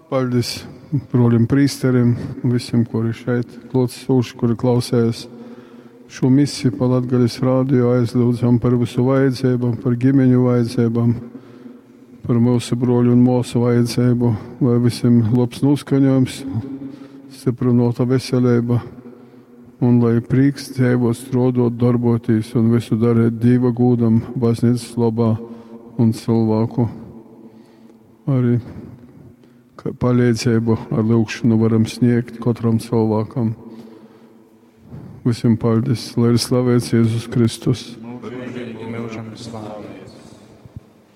Paldies broļiem prīsterim un visiem, kuri šeit klātsoši, kuri klausējās šo misiju pa Latgaļas rādio, aizlūdzam par visu vajadzībām, par ģimeņu vajadzībām, par mūsu broļu un mūsu vajadzību, lai visiem labs noskaņojums, stiprinota veselība un lai prīks dzīvot, strādāt, darboties un visu darīt Dieva gūdam, baznīcas labā un cilvēku arī palīdzību ar lūgšanu varam sniegt katram cilvēkam. Visiem paldies, lai ir slavēts Jēzus Kristus.